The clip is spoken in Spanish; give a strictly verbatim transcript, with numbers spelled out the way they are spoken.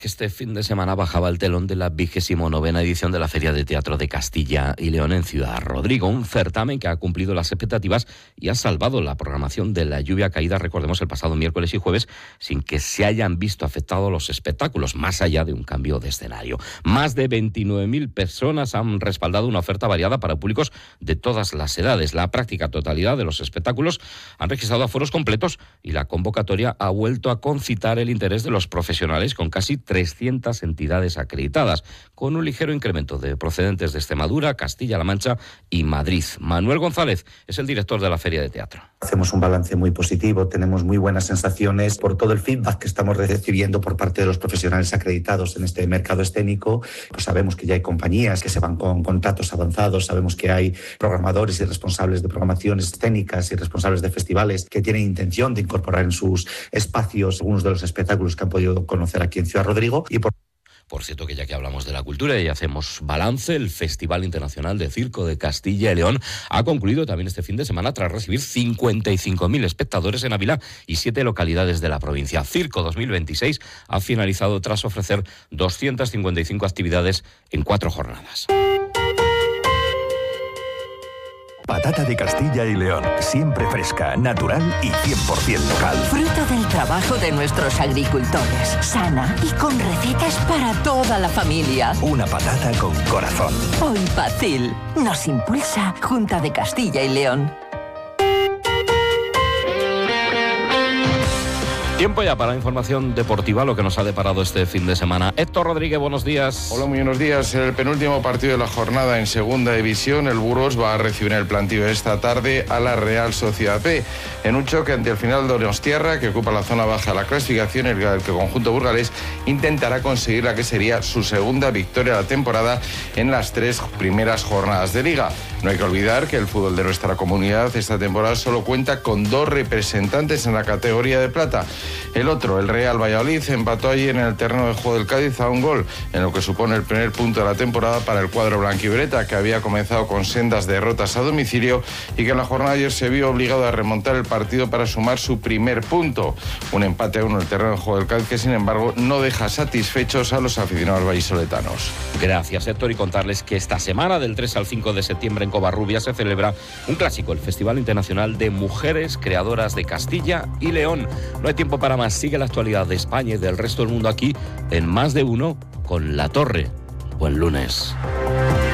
Este fin de semana bajaba el telón de la vigésimo novena edición de la Feria de Teatro de Castilla y León en Ciudad Rodrigo, un certamen que ha cumplido las expectativas y ha salvado la programación de la lluvia caída, recordemos, el pasado miércoles y jueves, sin que se hayan visto afectados los espectáculos, más allá de un cambio de escenario. Más de veintinueve mil personas han respaldado una oferta variada para públicos de todas las edades. La práctica totalidad de los espectáculos han registrado aforos completos y la convocatoria ha vuelto a concitar el interés de los profesionales, con casi trescientas entidades acreditadas, con un ligero incremento de procedentes de Extremadura, Castilla-La Mancha y Madrid. Manuel González es el director de la Feria de Teatro. Hacemos un balance muy positivo, tenemos muy buenas sensaciones por todo el feedback que estamos recibiendo por parte de los profesionales acreditados en este mercado escénico. Pues sabemos que ya hay compañías que se van con contratos avanzados, sabemos que hay programadores y responsables de programaciones escénicas y responsables de festivales que tienen intención de incorporar en sus espacios algunos de los espectáculos que han podido conocer aquí en Ciudad Rodrigo. Y por... por cierto, que ya que hablamos de la cultura y hacemos balance, el Festival Internacional de Circo de Castilla y León ha concluido también este fin de semana tras recibir cincuenta y cinco mil espectadores en Ávila y siete localidades de la provincia. Circo dos mil veintiséis ha finalizado tras ofrecer doscientas cincuenta y cinco actividades en cuatro jornadas. Patata de Castilla y León, siempre fresca, natural y cien por ciento local. Fruto del trabajo de nuestros agricultores, sana y con recetas para toda la familia. Una patata con corazón. Hoy Pacil nos impulsa Junta de Castilla y León. Tiempo ya para la información deportiva, lo que nos ha deparado este fin de semana. Héctor Rodríguez, buenos días. Hola, muy buenos días. En el penúltimo partido de la jornada en Segunda División, el Burgos va a recibir el plantío esta tarde a la Real Sociedad B, en un choque ante el final de Donostiarra, que ocupa la zona baja de la clasificación, en el que el conjunto burgalés intentará conseguir la que sería su segunda victoria de la temporada en las tres primeras jornadas de Liga. No hay que olvidar que el fútbol de nuestra comunidad esta temporada solo cuenta con dos representantes en la categoría de plata. El otro, el Real Valladolid, empató allí en el terreno de juego del Cádiz a un gol, en lo que supone el primer punto de la temporada para el cuadro blanquivioleta, que había comenzado con sendas derrotas a domicilio y que en la jornada de ayer se vio obligado a remontar el partido para sumar su primer punto. Un empate a uno en el terreno de juego del Cádiz que, sin embargo, no deja satisfechos a los aficionados vallisoletanos. Gracias, Héctor, y contarles que esta semana, del tres al cinco de septiembre, en Covarrubias, se celebra un clásico, el Festival Internacional de Mujeres Creadoras de Castilla y León. No hay tiempo para más. Sigue la actualidad de España y del resto del mundo aquí en Más de Uno con La Torre. Buen lunes.